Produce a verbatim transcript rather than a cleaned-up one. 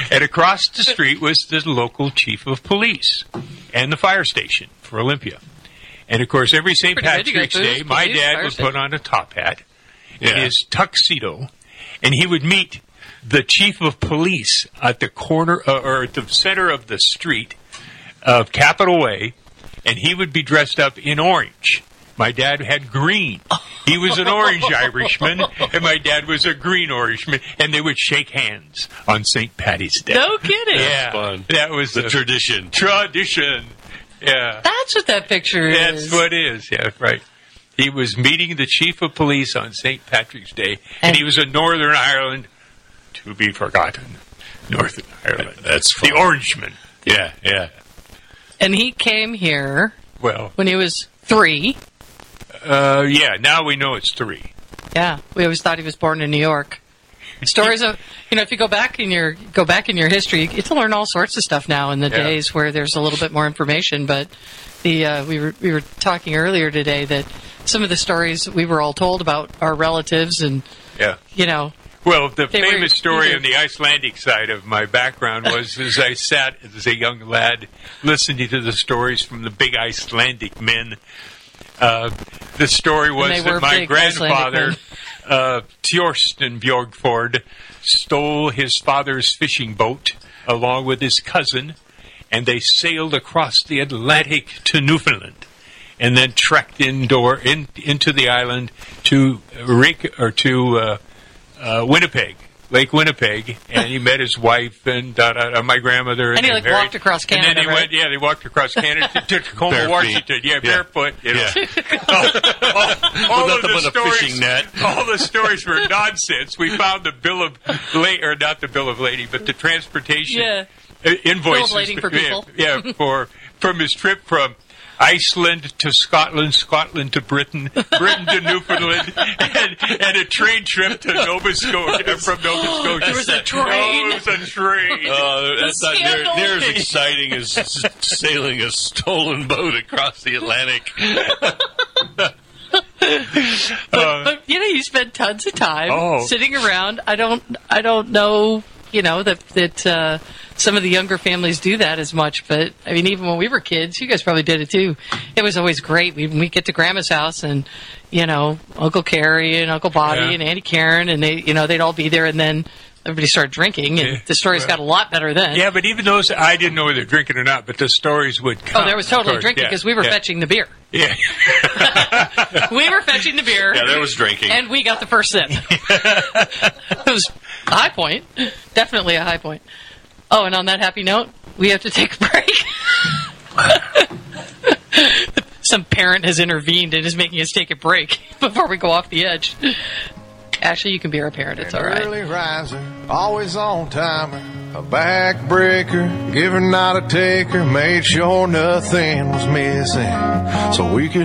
And across the street was the local chief of police and the fire station for Olympia. And, of course, every Saint Patrick's Day, my dad would put on a top hat in Yeah. his tuxedo, and he would meet the chief of police at the corner uh, or at the center of the street of Capitol Way, and he would be dressed up in orange. My dad had green. He was an orange Irishman, and my dad was a green Irishman, and they would shake hands on Saint Patty's Day. No kidding. Yeah, fun. That was The a tradition. Tradition. Yeah. That's what that picture is. That's what it is. Yeah, right. He was meeting the chief of police on Saint Patrick's Day, and, And- he was a Northern Ireland, to be forgotten, Northern Ireland. That's fun. The Orangeman. Yeah, yeah. And he came here Well, when he was three. uh, yeah, now we know it's three. Yeah, we always thought he was born in New York. Stories of, you know, if you go back in your go back in your history, you get to learn all sorts of stuff now in the Yeah. days where there's a little bit more information. But the uh, we were we were talking earlier today that some of the stories we were all told about our relatives, and Yeah. you know, Well, the They were famous story either- on the Icelandic side of my background was as I sat as a young lad listening to the stories from the big Icelandic men. Uh, the story was they were that my big grandfather, Icelandic uh, Thorsten Bjorgford, stole his father's fishing boat along with his cousin, and they sailed across the Atlantic to Newfoundland, and then trekked indoor in, into the island to Reik, or to uh, uh, Winnipeg, Lake Winnipeg, and he met his wife and da, da, da, my grandmother. And he, they like, married. walked across Canada, And then they right? went, yeah, they walked across Canada to, to Tacoma, Bare feet. Washington. Yeah, Yeah. barefoot. You know. Yeah. all all, all of nothing the but a stories, fishing net. all the stories were nonsense. We found the bill of la- or not the bill of lading, but the transportation Yeah. uh, invoices. Bill of lading for yeah, people. Yeah, for from his trip from Iceland to Scotland, Scotland to Britain, Britain to Newfoundland, and, and a train trip to Nova Scotia, from Nova Scotia. There was a train. Oh, it was a train. Uh, that's not near, scandal. near as exciting as s- sailing a stolen boat across the Atlantic. but, but you know, you spend tons of time Oh. sitting around. I don't, I don't know, you know, that that uh, some of the younger families do that as much. But I mean, even when we were kids, you guys probably did it too. It was always great. We we get to Grandma's house, and you know, Uncle Carrie and Uncle Bobby Yeah. and Auntie Karen, and they, you know, they'd all be there, and then everybody started drinking, and Yeah. the stories Well. got a lot better then. Yeah, but even those, I didn't know whether they're drinking or not, but the stories would come. Oh, there was totally of course. drinking Yeah, because we were yeah, fetching the beer. Yeah. We were fetching the beer. Yeah, there was drinking. And we got the first sip. It was a high point. Definitely a high point. Oh, and on that happy note, we have to take a break. Some parent has intervened and is making us take a break before we go off the edge. Ashley, you can be our parent. It's all right. Early riser, always on timer, a backbreaker, giver not a taker, made sure nothing was missing, so we could